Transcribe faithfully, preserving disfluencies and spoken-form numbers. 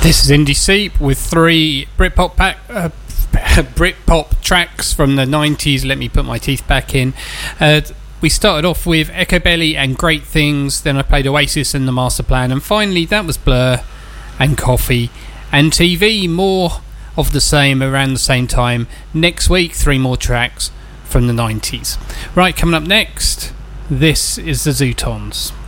This is Indie Seep with three Britpop pack, uh, Britpop tracks from the nineties. Let me put my teeth back in. Uh, we started off with Echo Belly and Great Things, then I played Oasis and The Master Plan, and finally that was Blur and Coffee and T V. More of the same around the same time. Next week, three more tracks from the nineties. Right, coming up next, this is the Zootons.